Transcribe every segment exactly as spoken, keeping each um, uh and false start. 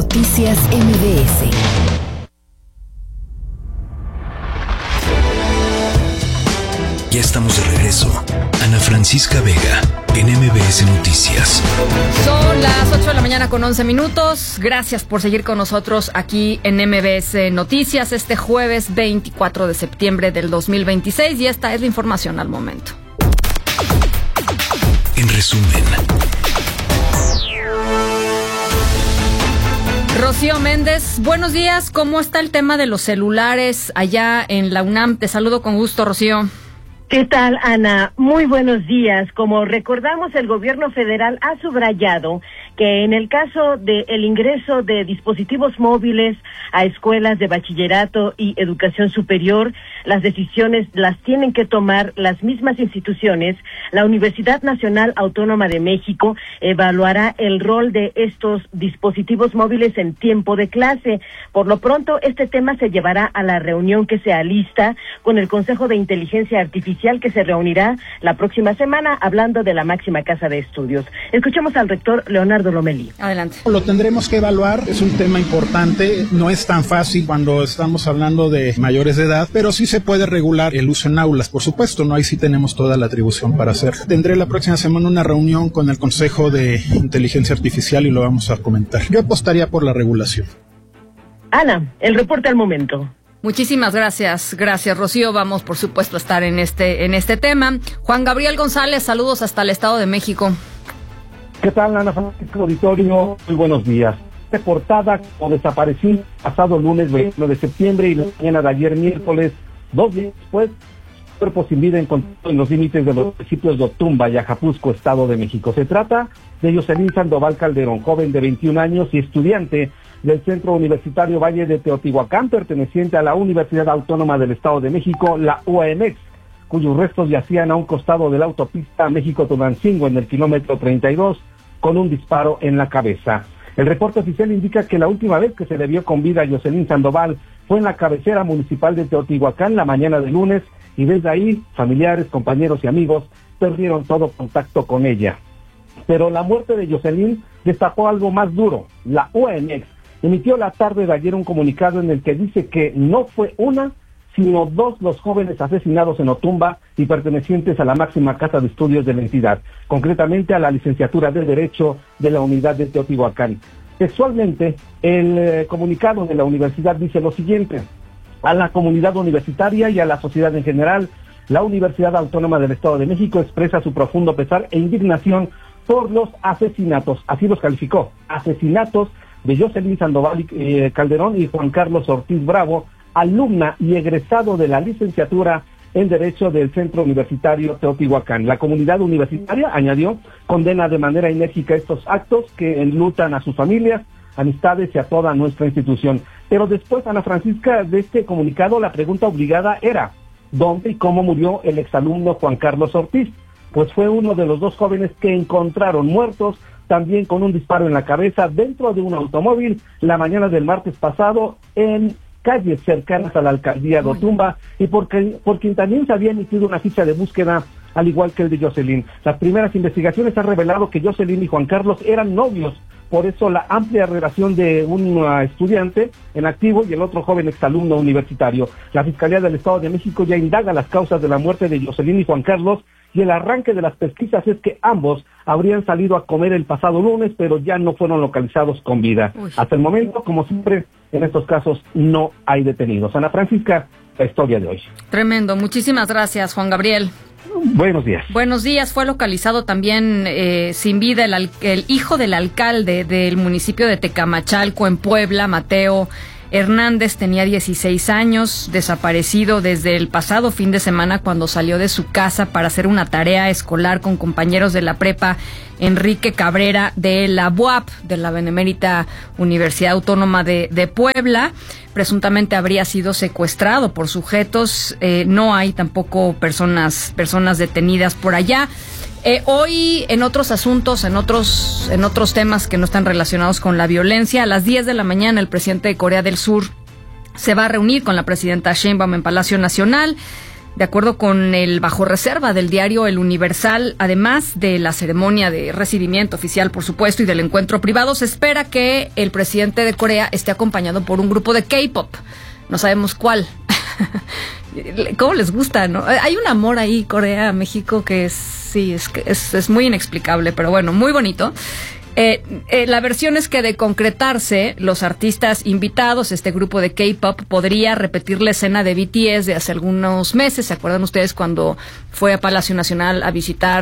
Noticias M B S. Ya estamos de regreso. Ana Francisca Vega, en M B S Noticias. Son las ocho de la mañana con once minutos. Gracias por seguir con nosotros aquí en M B S Noticias este jueves veinticuatro de septiembre del dos mil veintiséis, y esta es la información al momento. En resumen, Rocío Méndez, buenos días. ¿Cómo está el tema de los celulares allá en la UNAM? Te saludo con gusto, Rocío. ¿Qué tal, Ana? Muy buenos días. Como recordamos, el gobierno federal ha subrayado que en el caso del ingreso de dispositivos móviles a escuelas de bachillerato y educación superior, las decisiones las tienen que tomar las mismas instituciones. La Universidad Nacional Autónoma de México evaluará el rol de estos dispositivos móviles en tiempo de clase. Por lo pronto, este tema se llevará a la reunión que se alista con el Consejo de Inteligencia Artificial, que se reunirá la próxima semana, hablando de la máxima casa de estudios. Escuchemos al rector Leonardo Lomelí. Adelante. Lo tendremos que evaluar, es un tema importante, no es tan fácil cuando estamos hablando de mayores de edad, pero sí se puede regular el uso en aulas, por supuesto, no, ahí sí tenemos toda la atribución para hacer. Tendré la próxima semana una reunión con el Consejo de Inteligencia Artificial y lo vamos a comentar. Yo apostaría por la regulación. Ana, el reporte al momento. Muchísimas gracias, gracias, Rocío. Vamos, por supuesto, a estar en este en este tema. Juan Gabriel González, saludos hasta el Estado de México. ¿Qué tal, Ana Francisca Auditorio? Muy buenos días. Reportada como desapareció pasado lunes veintiuno de septiembre y la mañana de ayer miércoles, dos días después, cuerpo sin vida encontrado en los límites de los municipios de Otumba y Ajapuzco, Estado de México. Se trata de Yoselín Sandoval Calderón, joven de veintiún años y estudiante del Centro Universitario Valle de Teotihuacán, perteneciente a la Universidad Autónoma del Estado de México, la U A M X, cuyos restos yacían a un costado de la autopista México-Tulancingo en el kilómetro treinta y dos, con un disparo en la cabeza. El reporte oficial indica que la última vez que se le vio con vida a Yoselín Sandoval fue en la cabecera municipal de Teotihuacán la mañana de lunes, y desde ahí familiares, compañeros y amigos perdieron todo contacto con ella. Pero la muerte de Yoselín destapó algo más duro. La U A M X emitió la tarde de ayer un comunicado en el que dice que no fue una, sino dos los jóvenes asesinados en Otumba y pertenecientes a la máxima casa de estudios de la entidad, concretamente a la licenciatura de Derecho de la unidad de Teotihuacán. Textualmente, el eh, comunicado de la universidad dice lo siguiente: a la comunidad universitaria y a la sociedad en general, la Universidad Autónoma del Estado de México expresa su profundo pesar e indignación por los asesinatos, así los calificó, asesinatos de Yoselín Sandoval eh, Calderón y Juan Carlos Ortiz Bravo, alumna y egresado de la licenciatura en Derecho del Centro Universitario Teotihuacán. La comunidad universitaria, añadió, condena de manera enérgica estos actos que enlutan a sus familias, amistades y a toda nuestra institución. Pero después, Ana Francisca, de este comunicado, la pregunta obligada era: ¿dónde y cómo murió el exalumno Juan Carlos Ortiz? Pues fue uno de los dos jóvenes que encontraron muertos, también con un disparo en la cabeza, dentro de un automóvil la mañana del martes pasado en calles cercanas a la alcaldía de Otumba, y porque, por quien también se había emitido una ficha de búsqueda, al igual que el de Yoselín. Las primeras investigaciones han revelado que Yoselín y Juan Carlos eran novios, por eso la amplia relación de un uh, estudiante en activo y el otro joven exalumno universitario. La Fiscalía del Estado de México ya indaga las causas de la muerte de Yoselín y Juan Carlos, y el arranque de las pesquisas es que ambos habrían salido a comer el pasado lunes, pero ya no fueron localizados con vida. Uy. Hasta el momento, como siempre, en estos casos no hay detenidos. Ana Francisca, la historia de hoy. Tremendo. Muchísimas gracias, Juan Gabriel. Buenos días. Buenos días. Fue localizado también eh, sin vida el, al- el hijo del alcalde del municipio de Tecamachalco, en Puebla, Mateo Hernández. Tenía dieciséis años, desaparecido desde el pasado fin de semana, cuando salió de su casa para hacer una tarea escolar con compañeros de la prepa Enrique Cabrera de la B U A P, de la Benemérita Universidad Autónoma de, de Puebla. Presuntamente habría sido secuestrado por sujetos. Eh, no hay tampoco personas, personas detenidas por allá. Eh, hoy, en otros asuntos, en otros, en otros temas que no están relacionados con la violencia, a las diez de la mañana el presidente de Corea del Sur se va a reunir con la presidenta Sheinbaum en Palacio Nacional. De acuerdo con el bajo reserva del diario El Universal, además de la ceremonia de recibimiento oficial, por supuesto, y del encuentro privado, se espera que el presidente de Corea esté acompañado por un grupo de K-pop. No sabemos cuál. ¿Cómo les gusta, no? Hay un amor ahí, Corea, México, que es, sí, es, es, es muy inexplicable, pero bueno, muy bonito. Eh, eh, la versión es que de concretarse, los artistas invitados, este grupo de K-pop, podría repetir la escena de B T S de hace algunos meses. ¿Se acuerdan ustedes cuando fue a Palacio Nacional a visitar,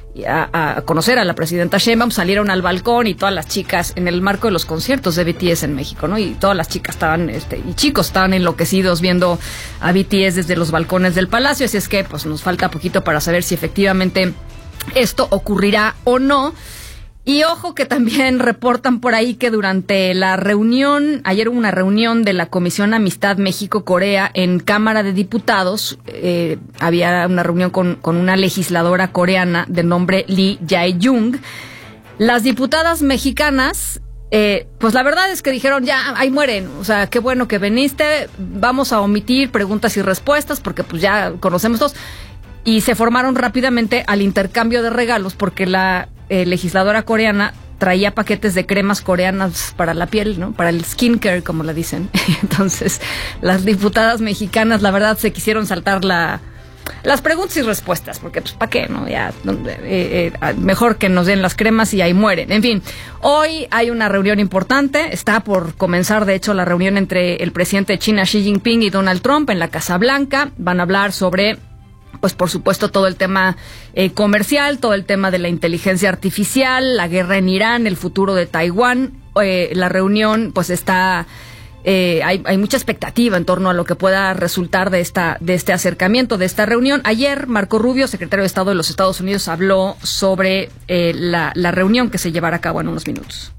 a, a conocer a la presidenta Sheinbaum? Salieron al balcón y todas las chicas, en el marco de los conciertos de B T S en México, ¿no? Y todas las chicas estaban, este, y chicos estaban enloquecidos viendo a B T S desde los balcones del Palacio. Así es que, pues, nos falta poquito para saber si efectivamente esto ocurrirá o no. Y ojo que también reportan por ahí que durante la reunión, ayer hubo una reunión de la Comisión Amistad México-Corea en Cámara de Diputados, eh, había una reunión con, con una legisladora coreana de nombre Lee Jae-jung. Las diputadas mexicanas, eh, pues la verdad es que dijeron, ya, ahí mueren, o sea, qué bueno que viniste, vamos a omitir preguntas y respuestas porque pues ya conocemos todos. Y se formaron rápidamente al intercambio de regalos porque la eh, legisladora coreana traía paquetes de cremas coreanas para la piel, ¿no? Para el skincare, como le dicen. Entonces, las diputadas mexicanas, la verdad, se quisieron saltar la las preguntas y respuestas, porque pues, ¿para qué, no? Ya, eh, eh, mejor que nos den las cremas y ahí mueren. En fin, hoy hay una reunión importante, está por comenzar, de hecho, la reunión entre el presidente de China, Xi Jinping, y Donald Trump en la Casa Blanca. Van a hablar sobre, pues por supuesto, todo el tema eh, comercial, todo el tema de la inteligencia artificial, la guerra en Irán, el futuro de Taiwán. Eh, la reunión, pues está, eh, hay, hay mucha expectativa en torno a lo que pueda resultar de esta, de este acercamiento, de esta reunión. Ayer, Marco Rubio, secretario de Estado de los Estados Unidos, habló sobre eh, la, la reunión que se llevará a cabo en unos minutos.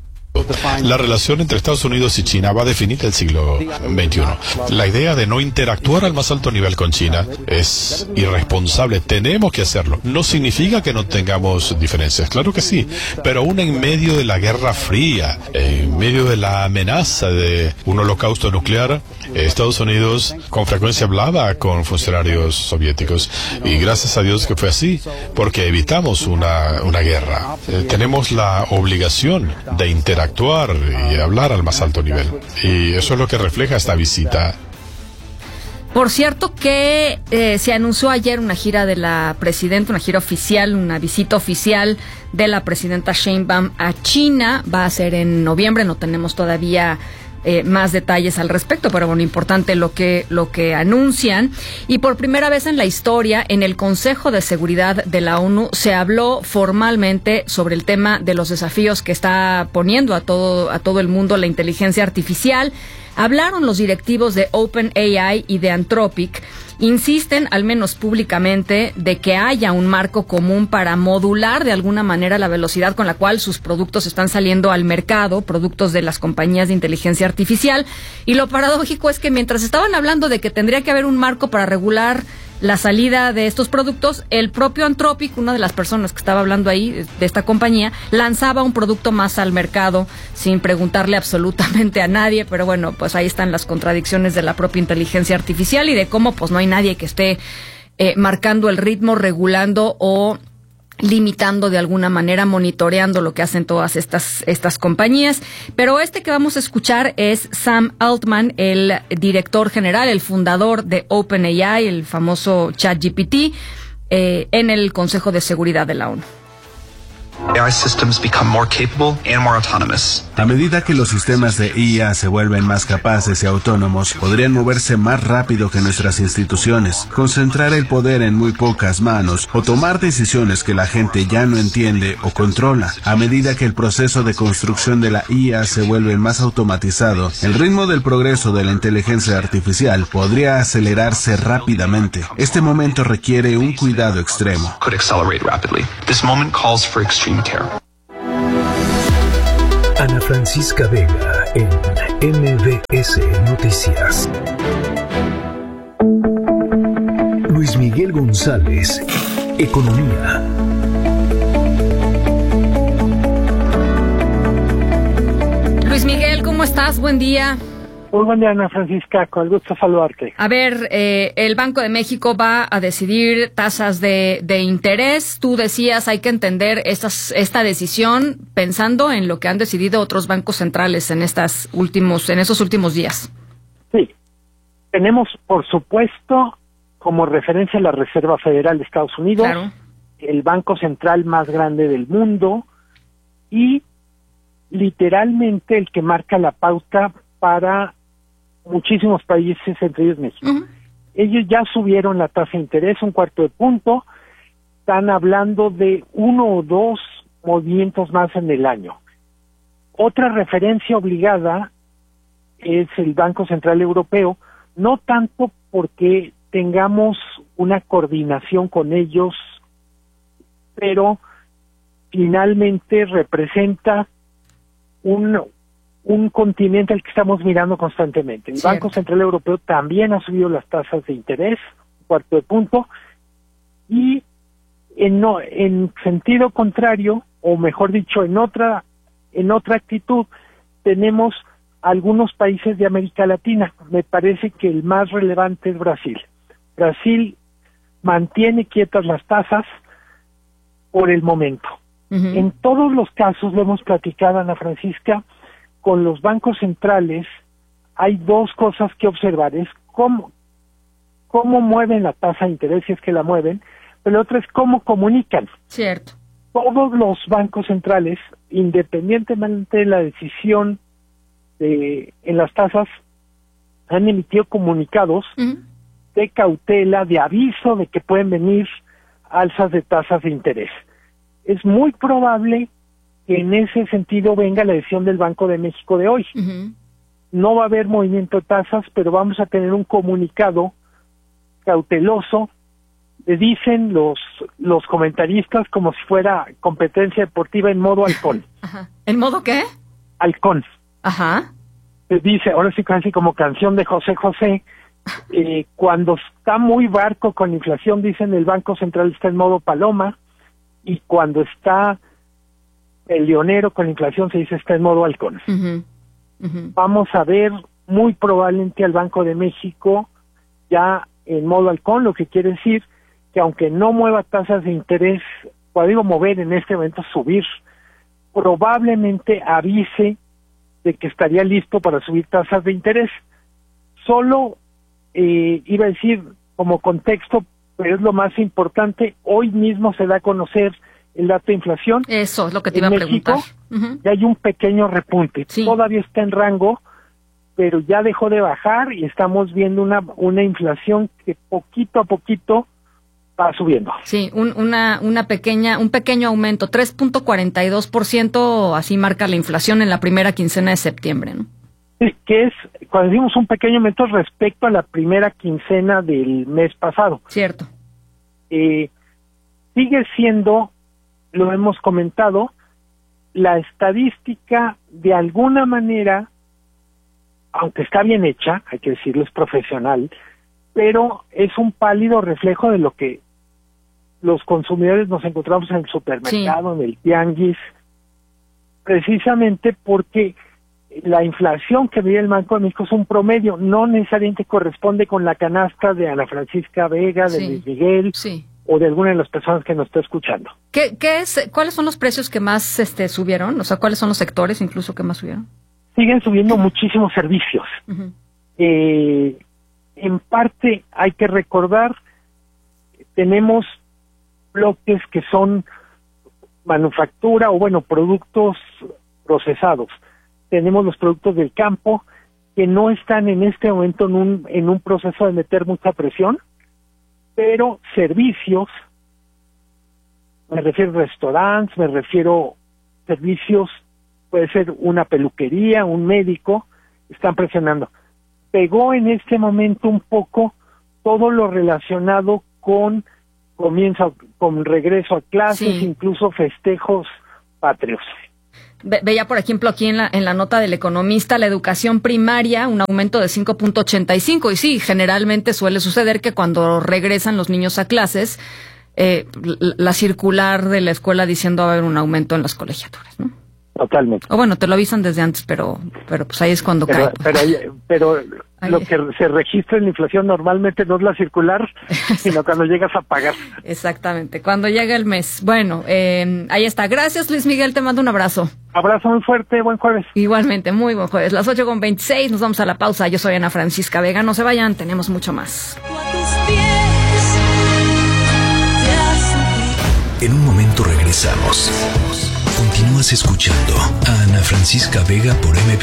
La relación entre Estados Unidos y China va a definir el siglo veintiuno. La idea de no interactuar al más alto nivel con China es irresponsable. Tenemos que hacerlo. No significa que no tengamos diferencias, claro que sí, pero aún en medio de la Guerra Fría, en medio de la amenaza de un holocausto nuclear, Estados Unidos con frecuencia hablaba con funcionarios soviéticos y gracias a Dios que fue así, porque evitamos una, una guerra. Eh, tenemos la obligación de interactuar actuar y hablar al más alto nivel. Y eso es lo que refleja esta visita. Por cierto que eh, se anunció ayer una gira de la presidenta, una gira oficial, una visita oficial de la presidenta Sheinbaum a China. Va a ser en noviembre, no tenemos todavía Eh, más detalles al respecto, pero bueno, importante lo que lo que anuncian. Y por primera vez en la historia, en el Consejo de Seguridad de la ONU se habló formalmente sobre el tema de los desafíos que está poniendo a todo a todo el mundo la inteligencia artificial. Hablaron los directivos de OpenAI y de Anthropic. Insisten, al menos públicamente, de que haya un marco común para modular de alguna manera la velocidad con la cual sus productos están saliendo al mercado, productos de las compañías de inteligencia artificial. Y lo paradójico es que mientras estaban hablando de que tendría que haber un marco para regular la salida de estos productos, el propio Anthropic, una de las personas que estaba hablando ahí de esta compañía, lanzaba un producto más al mercado sin preguntarle absolutamente a nadie. Pero bueno, pues ahí están las contradicciones de la propia inteligencia artificial y de cómo pues no hay nadie que esté eh, marcando el ritmo, regulando o limitando de alguna manera, monitoreando lo que hacen todas estas estas compañías. Pero este que vamos a escuchar es Sam Altman, el director general, el fundador de OpenAI, el famoso ChatGPT, eh, en el Consejo de Seguridad de la ONU. A medida que los sistemas de I A se vuelven más capaces y autónomos, podrían moverse más rápido que nuestras instituciones, concentrar el poder en muy pocas manos o tomar decisiones que la gente ya no entiende o controla. A medida que el proceso de construcción de la I A se vuelve más automatizado, el ritmo del progreso de la inteligencia artificial podría acelerarse rápidamente. Este momento requiere un cuidado extremo. Ana Francisca Vega en M B S Noticias. Luis Miguel González, Economía. Luis Miguel, ¿cómo estás? Buen día. Muy buen día, Ana Francisca, con el gusto saludarte. A ver, eh, el Banco de México va a decidir tasas de, de interés. Tú decías, hay que entender estas, esta decisión pensando en lo que han decidido otros bancos centrales en estas últimos, en esos últimos días. Sí, tenemos, por supuesto, como referencia la Reserva Federal de Estados Unidos, claro, el banco central más grande del mundo y literalmente el que marca la pauta para muchísimos países, entre ellos México. Uh-huh. Ellos ya subieron la tasa de interés un cuarto de punto, están hablando de uno o dos movimientos más en el año. Otra referencia obligada es el Banco Central Europeo, no tanto porque tengamos una coordinación con ellos, pero finalmente representa un un continente al que estamos mirando constantemente. El Cierto. Banco Central Europeo también ha subido las tasas de interés, un cuarto de punto, y en, no, en sentido contrario, o mejor dicho, en otra, en otra actitud, tenemos algunos países de América Latina. Me parece que el más relevante es Brasil. Brasil mantiene quietas las tasas por el momento. Uh-huh. En todos los casos, lo hemos platicado, Ana Francisca, con los bancos centrales hay dos cosas que observar. Es cómo, cómo mueven la tasa de interés, si es que la mueven, pero la otra es cómo comunican. Cierto. Todos los bancos centrales, independientemente de la decisión de, en las tasas, han emitido comunicados uh-huh. de cautela, de aviso de que pueden venir alzas de tasas de interés. Es muy probable que en ese sentido venga la decisión del Banco de México de hoy. Uh-huh. No va a haber movimiento de tasas, pero vamos a tener un comunicado cauteloso. Le dicen los los comentaristas como si fuera competencia deportiva en modo halcón. Ajá. ¿En modo qué? Halcón. Ajá. Se dice, ahora sí casi como canción de José José, eh, cuando está muy barco con inflación, dicen el Banco Central está en modo paloma, y cuando está el leonero con inflación se dice está en modo halcón. Uh-huh. Uh-huh. Vamos a ver muy probablemente al Banco de México ya en modo halcón, lo que quiere decir que aunque no mueva tasas de interés, cuando digo mover en este momento, subir, probablemente avise de que estaría listo para subir tasas de interés. Solo eh, iba a decir como contexto, pero es lo más importante, hoy mismo se da a conocer el dato de inflación. Eso es lo que te iba a preguntar. Uh-huh. Ya hay un pequeño repunte. Sí. Todavía está en rango, pero ya dejó de bajar y estamos viendo una una inflación que poquito a poquito va subiendo. Sí, un, una una pequeña un pequeño aumento, tres punto cuarenta y dos por ciento, así marca la inflación en la primera quincena de septiembre, ¿no? Sí, que es, cuando decimos un pequeño aumento respecto a la primera quincena del mes pasado. Cierto. Eh, sigue siendo, lo hemos comentado, la estadística de alguna manera, aunque está bien hecha, hay que decirlo, es profesional, pero es un pálido reflejo de lo que los consumidores nos encontramos en el supermercado, sí. en el tianguis, precisamente porque la inflación que mide el Banco de México es un promedio, no necesariamente corresponde con la canasta de Ana Francisca Vega, de sí. Luis Miguel, sí. o de alguna de las personas que nos está escuchando. ¿Qué, qué es, ¿Cuáles son los precios que más este, subieron? O sea, ¿cuáles son los sectores incluso que más subieron? Siguen subiendo muchísimos servicios. Uh-huh. Eh, en parte hay que recordar, tenemos bloques que son manufactura o bueno, productos procesados. Tenemos los productos del campo que no están en este momento en un, en un proceso de meter mucha presión, pero servicios, me refiero a restaurantes, me refiero a servicios, puede ser una peluquería, un médico, están presionando. Pegó en este momento un poco todo lo relacionado con comienzo, con regreso a clases, sí. incluso festejos patrios. Ve, veía, por ejemplo, aquí en la, en la nota del Economista, la educación primaria, un aumento de cinco punto ochenta y cinco, y sí, generalmente suele suceder que cuando regresan los niños a clases, eh, la circular de la escuela diciendo va a haber un aumento en las colegiaturas, ¿no? Totalmente. O bueno, te lo avisan desde antes, pero pero pues ahí es cuando pero, cae. Pero, pero ahí. Lo que se registra en la inflación normalmente no es la circular, sino cuando llegas a pagar. Exactamente, cuando llega el mes. Bueno, eh, ahí está. Gracias, Luis Miguel, te mando un abrazo. Abrazo muy fuerte, buen jueves. Igualmente, muy buen jueves. Las ocho con veintiséis, nos vamos a la pausa. Yo soy Ana Francisca Vega, no se vayan, tenemos mucho más. En un momento regresamos. Continúas escuchando a Ana Francisca Vega por M V